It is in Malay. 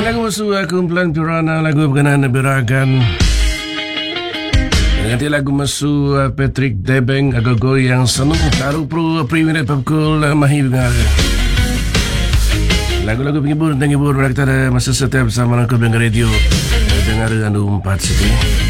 Lagu masuk kumpulan Pirana, lagu berkenaan beragan. Nanti lagu masuk Patrick Debeng agogo yang senang taruh pro pre-minute pukul mahi bengar. Lagu-lagu penghibur dan penghibur kita masa setiap bersama Nangkub Bengar Radio. Dengar anu 4 sini.